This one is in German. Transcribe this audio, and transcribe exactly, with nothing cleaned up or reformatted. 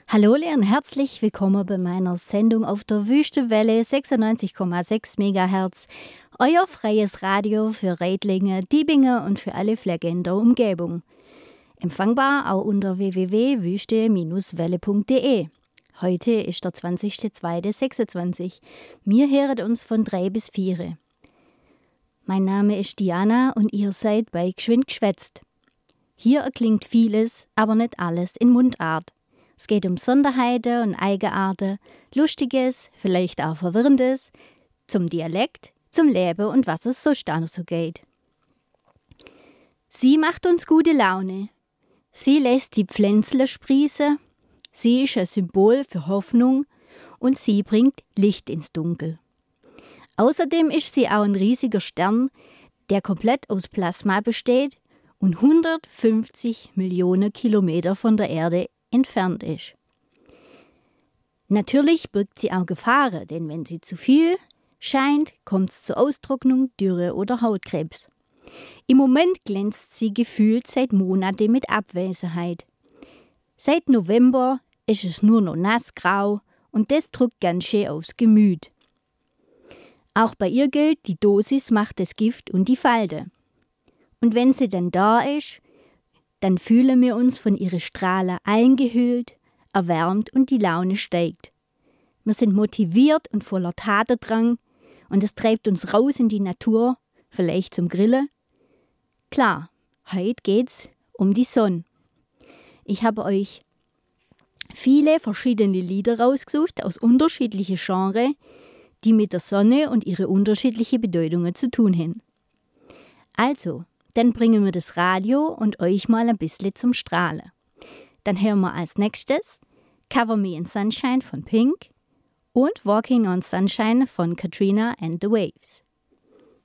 Hallo und herzlich willkommen bei meiner Sendung auf der Wüstewelle sechsundneunzig Komma sechs Megahertz, euer freies Radio für Reitlinge, Diebinge und für alle Flecken in der Umgebung. Empfangbar auch unter w w w punkt wüste Bindestrich welle punkt d e. Heute ist der zwanzigster zweiter sechsundzwanzig. Wir hören uns von drei bis vier. Mein Name ist Diana und ihr seid bei Geschwind geschwätzt. Hier erklingt vieles, aber nicht alles in Mundart. Es geht um Sonderheiten und Eigenarten, Lustiges, vielleicht auch Verwirrendes, zum Dialekt, zum Leben und was es sonst auch noch so geht. Sie macht uns gute Laune. Sie lässt die Pflänzle sprießen. Sie ist ein Symbol für Hoffnung und sie bringt Licht ins Dunkel. Außerdem ist sie auch ein riesiger Stern, der komplett aus Plasma besteht und hundertfünfzig Millionen Kilometer von der Erde entfernt ist. Natürlich birgt sie auch Gefahren, denn wenn sie zu viel scheint, kommt es zur Austrocknung, Dürre oder Hautkrebs. Im Moment glänzt sie gefühlt seit Monaten mit Abwesenheit. Seit November ist es nur noch nassgrau und das drückt ganz schön aufs Gemüt. Auch bei ihr gilt, die Dosis macht das Gift und die Falte. Und wenn sie dann da ist, dann fühlen wir uns von ihren Strahlen eingehüllt, erwärmt und die Laune steigt. Wir sind motiviert und voller Tatendrang und es treibt uns raus in die Natur, vielleicht zum Grillen. Klar, heute geht's um die Sonne. Ich habe euch viele verschiedene Lieder rausgesucht aus unterschiedlichen Genres, die mit der Sonne und ihre unterschiedlichen Bedeutungen zu tun haben. Also, dann bringen wir das Radio und euch mal ein bisschen zum Strahlen. Dann hören wir als nächstes Cover Me in Sunshine von Pink und Walking on Sunshine von Katrina and the Waves.